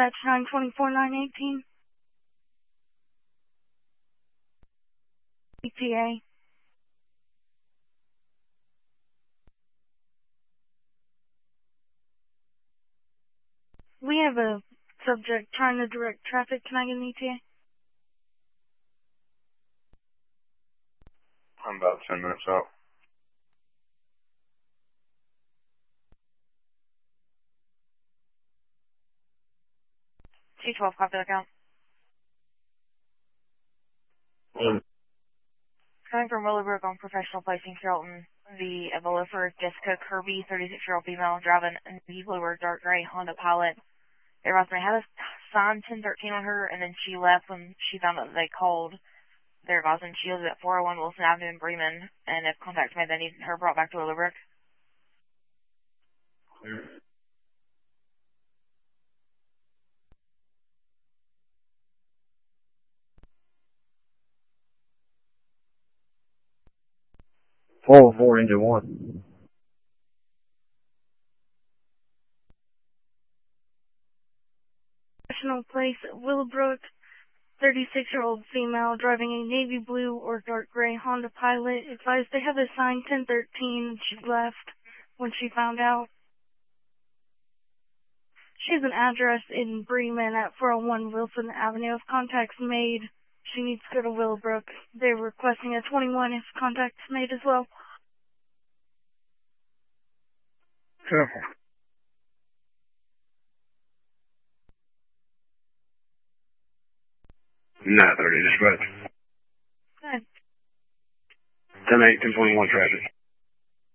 Dispatch 924-918. ETA. We have a subject trying to direct traffic. Can I get an ETA? I'm about 10 minutes out. T12, copy the count. Coming from Willowbrook on Professional Placing, Carrollton, the Evola for Jessica Kirby, 36-year-old female, driving a navy blue or dark gray Honda Pilot. They had a sign 1013 on her, and then she left when she found out that they called. They're advising she lives at 401 Wilson Avenue in Bremen, and if contact made, they need her brought back to Willowbrook. Clear. Four into one. Professional Place, Willowbrook, 36-year-old female, driving a navy blue or dark gray Honda Pilot. Advised they have a sign 1013. She left when she found out. She has an address in Bremen at 401 Wilson Avenue. If contact's made, she needs to go to Willowbrook. They're requesting a 21 if contact's made as well. Sure. 9:30 dispatch. Good. 10-8, 1021 traffic.